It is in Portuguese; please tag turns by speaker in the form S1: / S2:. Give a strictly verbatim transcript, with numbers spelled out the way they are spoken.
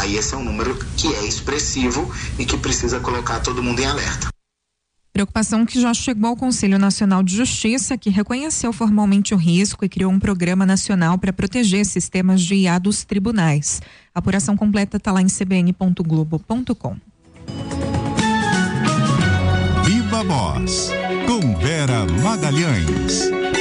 S1: Aí esse é um número que é expressivo e que precisa colocar todo mundo em alerta.
S2: Preocupação que já chegou ao Conselho Nacional de Justiça, que reconheceu formalmente o risco e criou um programa nacional para proteger sistemas de I A dos tribunais. A apuração completa está lá em c b n ponto globo ponto com.
S3: Viva Voz, com Vera Magalhães.